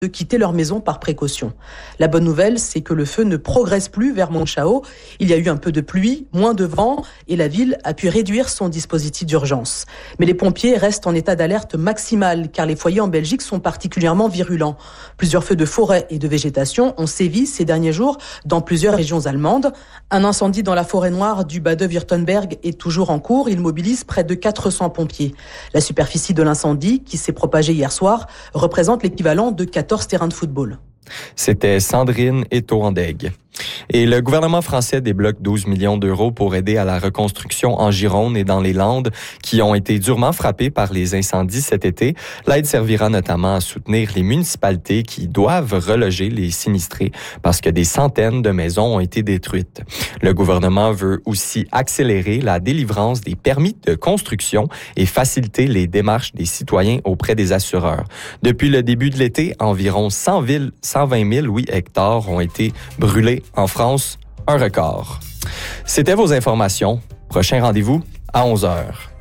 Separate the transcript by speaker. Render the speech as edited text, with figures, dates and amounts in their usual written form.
Speaker 1: de quitter leur maison par précaution. La bonne nouvelle, c'est que le feu ne progresse plus vers Monchao. Il y a eu un peu de pluie, moins de vent et la ville a pu réduire son dispositif d'urgence. Mais les pompiers restent en état d'alerte maximale car les foyers en Belgique sont particulièrement virulents. Plusieurs feux de forêt et de végétation ont sévi ces derniers jours dans plusieurs régions allemandes. Un incendie dans la forêt noire du Bade-Württemberg est toujours en cours. Il mobilise près de 400 pompiers. La superficie de l'incendie, qui s'est propagée hier soir, représente l'équivalent de 14 terrains de football.
Speaker 2: C'était Sandrine Etoandeg. Et le gouvernement français débloque 12 millions d'euros pour aider à la reconstruction en Gironde et dans les Landes qui ont été durement frappées par les incendies cet été. L'aide servira notamment à soutenir les municipalités qui doivent reloger les sinistrés parce que des centaines de maisons ont été détruites. Le gouvernement veut aussi accélérer la délivrance des permis de construction et faciliter les démarches des citoyens auprès des assureurs. Depuis le début de l'été, environ 120 000 hectares ont été brûlés en France, un record. C'était vos informations. Prochain rendez-vous à 11h.